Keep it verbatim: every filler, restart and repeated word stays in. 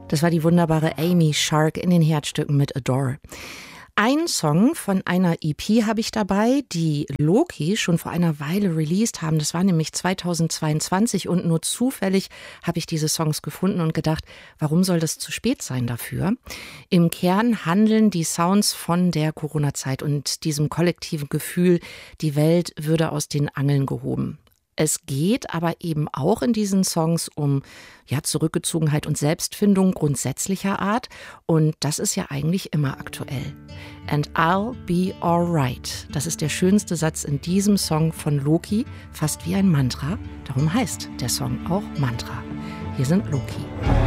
Das war die wunderbare Amy Shark in den Herzstücken mit Adore. Ein Song von einer E P habe ich dabei, die Loki schon vor einer Weile released haben. Das war nämlich zweitausendzweiundzwanzig und nur zufällig habe ich diese Songs gefunden und gedacht, warum soll das zu spät sein dafür? Im Kern handeln die Sounds von der Corona-Zeit und diesem kollektiven Gefühl, die Welt würde aus den Angeln gehoben. Es geht aber eben auch in diesen Songs um ja, Zurückgezogenheit und Selbstfindung grundsätzlicher Art. Und das ist ja eigentlich immer aktuell. And I'll be alright. Das ist der schönste Satz in diesem Song von Loki, fast wie ein Mantra. Darum heißt der Song auch Mantra. Hier sind Loki.